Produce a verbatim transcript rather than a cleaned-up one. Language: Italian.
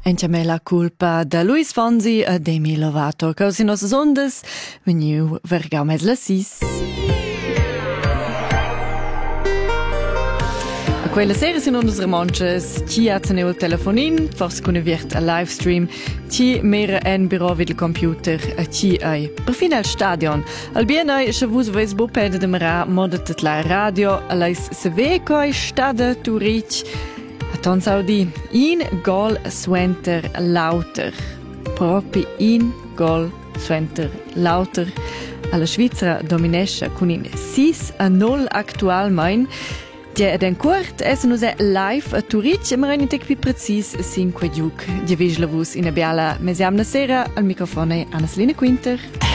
Enciame la culpa da Luis Fonsi e Demi Lovato, causi nos ondas, veniu vergau mes la sis. A quella sera sin ondas remonches, ci ha ceneu il telefonin, forse con viert a livestream, ci mera en biro vid il computer, a ci ai perfin al stadion. Al bien ai, se vus veis bo pede de mera modet la radio, alais se ve coi stada turic, Ton Saudi, in gol suenter lauter. Propi in gol suenter lauter. Alla Svizzera dominesce con in six a null actualmein. Die ed en quart es nus è live a Turic, ma rein tek pi precis cinque giug. Die visla vus in a biala mesiamna sera al microfono Anna Selina Quinter.